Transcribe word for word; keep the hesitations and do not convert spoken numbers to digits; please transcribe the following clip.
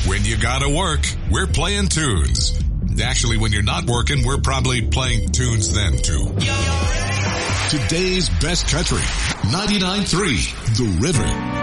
When you gotta work, we're playing tunes. Actually, when you're not working, we're probably playing tunes then too. Today's best country, ninety-nine point three The River.